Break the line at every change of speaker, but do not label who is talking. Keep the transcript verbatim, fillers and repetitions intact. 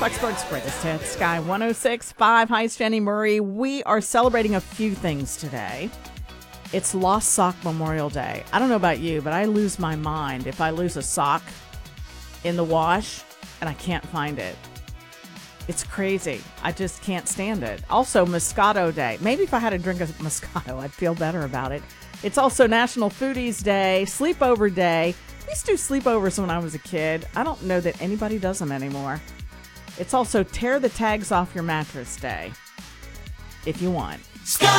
Clarksburg's greatest hits, Sky one oh six point five. Hi, it's Jenny Murray. We are celebrating a few things today. It's Lost Sock Memorial Day. I don't know about you, but I lose my mind if I lose a sock in the wash and I can't find it. It's crazy. I just can't stand it. Also, Moscato Day. Maybe if I had a drink of Moscato, I'd feel better about it. It's also National Foodies Day, Sleepover Day. We used to do sleepovers when I was a kid. I don't know that anybody does them anymore. It's also Tear the Tags Off Your Mattress Day, if you want.